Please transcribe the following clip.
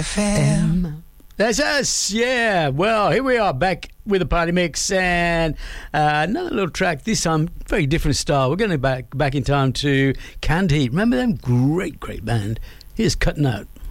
FM. That's us, yeah. Well, here we are back with a party mix and another little track. This time, very different style. We're going back in time to Canned Heat. Remember them? Great band. Here's Cutting Out.